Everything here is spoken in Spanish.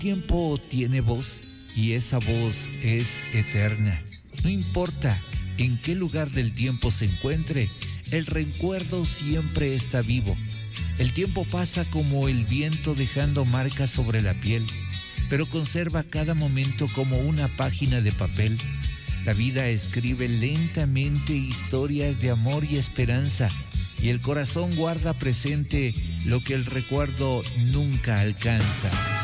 Tiempo tiene voz y esa voz es eterna. No importa en qué lugar del tiempo se encuentre, el recuerdo siempre está vivo. El tiempo pasa como el viento dejando marcas sobre la piel, pero conserva cada momento como una página de papel. La vida escribe lentamente historias de amor y esperanza, y el corazón guarda presente lo que el recuerdo nunca alcanza.